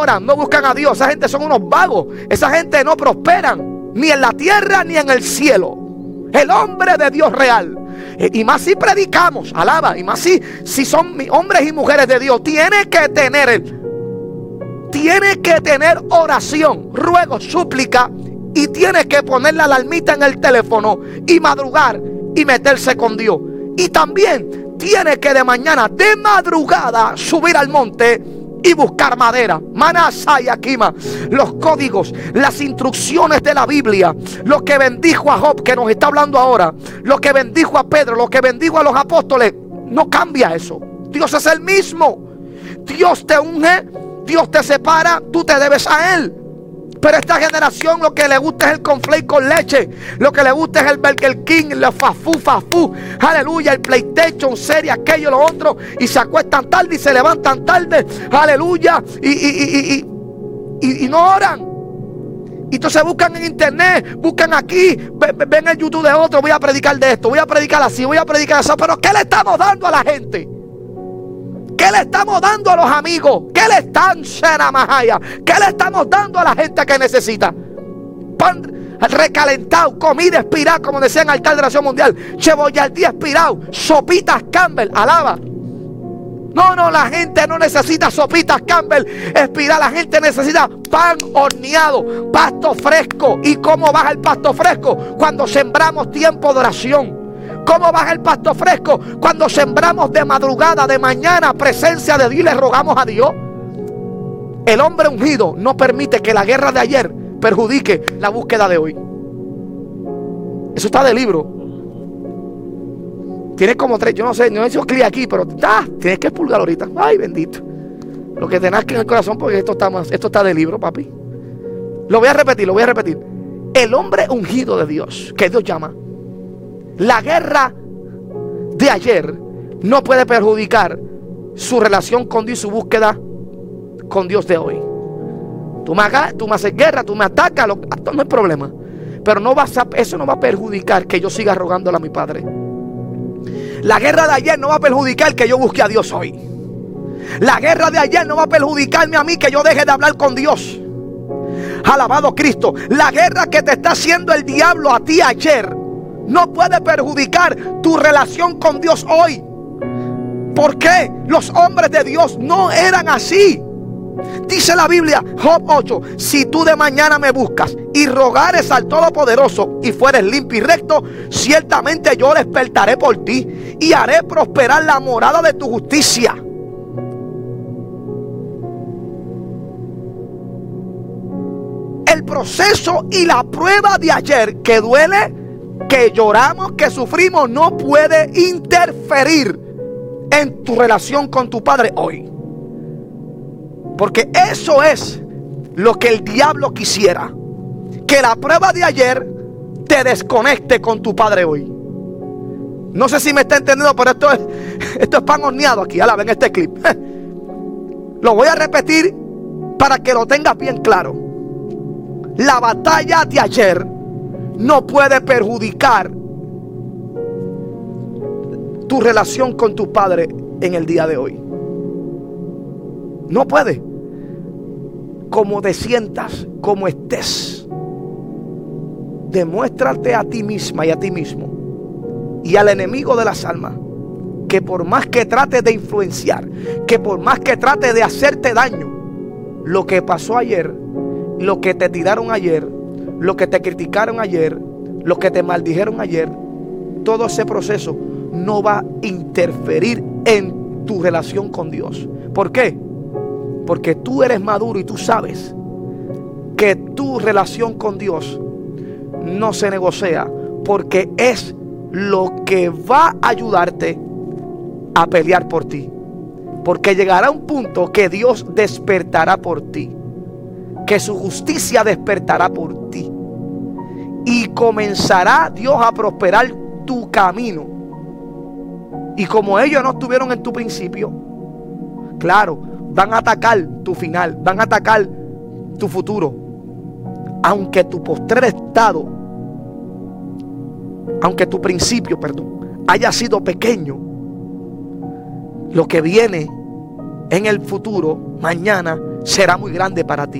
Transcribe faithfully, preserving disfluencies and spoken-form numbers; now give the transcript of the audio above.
oran, no buscan a Dios. Esa gente son unos vagos. Esa gente no prosperan ni en la tierra ni en el cielo. El hombre de Dios real, y más si predicamos, alaba, y más si, si son hombres y mujeres de Dios, tiene que tener Tiene que tener oración, ruego, súplica, y tiene que poner la alarmita en el teléfono y madrugar y meterse con Dios. Y también tiene que de mañana, de madrugada, subir al monte y buscar madera. Manasa y Akima, los códigos, las instrucciones de la Biblia, lo que bendijo a Job, que nos está hablando ahora, lo que bendijo a Pedro, lo que bendijo a los apóstoles, no cambia eso. Dios es el mismo. Dios te unge, Dios te separa, tú te debes a Él. Pero esta generación lo que le gusta es el cornflake con leche, lo que le gusta es el Burger King, el fafú, fafú, aleluya, el PlayStation, serie, aquello, lo otro, y se acuestan tarde y se levantan tarde, aleluya, y, y, y, y, y, y no oran. Y entonces buscan en internet, buscan aquí, ven, ven en YouTube de otro, voy a predicar de esto, voy a predicar así, voy a predicar eso. Pero ¿qué le estamos dando a la gente? ¿Qué le estamos dando a los amigos? ¿Qué le están, Shenamahaya? ¿Qué le estamos dando a la gente que necesita? Pan recalentado, comida espirada, como decía en Altar de Oración Mundial, chebollardí espirado, sopitas Campbell, alaba. No, no, la gente no necesita sopitas Campbell espirada, la gente necesita pan horneado, pasto fresco. ¿Y cómo baja el pasto fresco? Cuando sembramos tiempo de oración. ¿Cómo baja el pasto fresco? Cuando sembramos de madrugada, de mañana, presencia de Dios y le rogamos a Dios. El hombre ungido no permite que la guerra de ayer perjudique la búsqueda de hoy. Eso está del libro. Tienes como tres, yo no sé, no he hecho clic aquí, pero ah, tienes que expulgar ahorita. Ay, bendito. Lo que te nazca en el corazón, porque esto está más, esto está del libro, papi. Lo voy a repetir, lo voy a repetir. El hombre ungido de Dios, que Dios llama, la guerra de ayer no puede perjudicar su relación con Dios y su búsqueda con Dios de hoy. Tú me, hagas, tú me haces guerra, tú me atacas, lo, esto no es problema. Pero no vas a, eso no va a perjudicar que yo siga rogándole a mi Padre. La guerra de ayer no va a perjudicar que yo busque a Dios hoy. La guerra de ayer no va a perjudicarme a mí que yo deje de hablar con Dios. Alabado Cristo. La guerra que te está haciendo el diablo a ti ayer no puede perjudicar tu relación con Dios hoy. ¿Por qué? Los hombres de Dios no eran así. Dice la Biblia, Job ocho, si tú de mañana me buscas y rogares al Todopoderoso y fueres limpio y recto, ciertamente yo despertaré por ti y haré prosperar la morada de tu justicia. El proceso y la prueba de ayer, que duele, que lloramos, que sufrimos, no puede interferir en tu relación con tu Padre hoy. Porque eso es lo que el diablo quisiera, que la prueba de ayer te desconecte con tu Padre hoy. No sé si me está entendiendo, pero esto es, esto es pan horneado aquí. Ala, ven este clip. Lo voy a repetir para que lo tengas bien claro. La batalla de ayer no puede perjudicar tu relación con tu Padre en el día de hoy. No puede. Como te sientas, como estés, demuéstrate a ti misma y a ti mismo y al enemigo de las almas que por más que trate de influenciar, que por más que trate de hacerte daño, lo que pasó ayer, lo que te tiraron ayer, lo que te criticaron ayer, lo que te maldijeron ayer, todo ese proceso no va a interferir en tu relación con Dios. ¿Por qué? Porque tú eres maduro y tú sabes que tu relación con Dios no se negocia, porque es lo que va a ayudarte a pelear por ti. Porque llegará un punto que Dios despertará por ti, que su justicia despertará por ti, y comenzará Dios a prosperar tu camino. Y como ellos no estuvieron en tu principio, claro, van a atacar tu final, van a atacar tu futuro. Aunque tu postrer estado, aunque tu principio, perdón, haya sido pequeño, lo que viene en el futuro, mañana, será muy grande para ti.